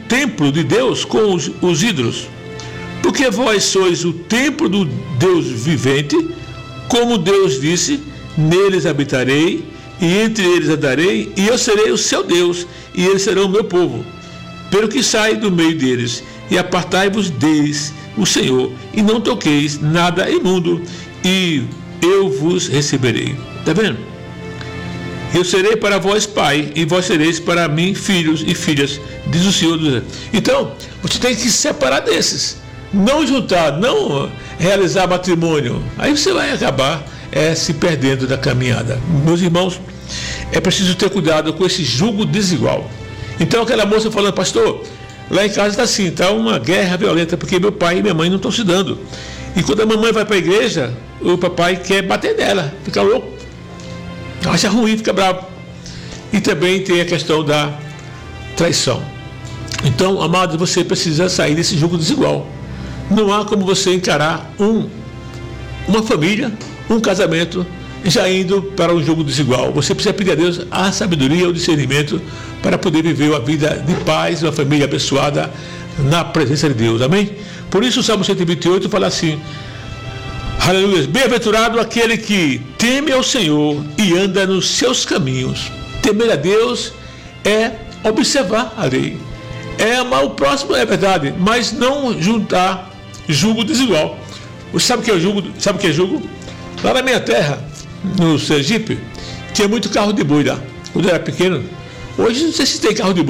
templo de Deus com os ídolos? Porque vós sois o templo do Deus vivente, como Deus disse, neles habitarei, e entre eles andarei, e eu serei o seu Deus, e eles serão o meu povo. Pelo que sai do meio deles, e apartai-vos deles, o Senhor, e não toqueis nada imundo, e eu vos receberei. Está vendo? Eu serei para vós pai, e vós sereis para mim filhos e filhas, diz o Senhor. Então, você tem que se separar desses. Não juntar, não realizar matrimônio. Aí você vai acabar se perdendo da caminhada. Meus irmãos, é preciso ter cuidado com esse jugo desigual. Então aquela moça falando, pastor, lá em casa está assim, está uma guerra violenta, porque meu pai e minha mãe não estão se dando. E quando a mamãe vai para a igreja, o papai quer bater nela, fica louco, acha ruim, fica bravo. E também tem a questão da traição. Então, amados, você precisa sair desse jugo desigual. Não há como você encarar uma família, um casamento, já indo para um jogo desigual. Você precisa pedir a Deus a sabedoria, o discernimento para poder viver uma vida de paz, uma família abençoada na presença de Deus. Amém? Por isso o Salmo 128 fala assim, aleluia, bem-aventurado aquele que teme ao Senhor e anda nos seus caminhos. Temer a Deus é observar a lei, é amar o próximo, é verdade, mas não juntar jugo desigual. Você sabe o que é jugo? Sabe o que é jugo? Lá na minha terra, no Sergipe, tinha muito carro de boi lá. Quando eu era pequeno, hoje não sei se tem carro de boi.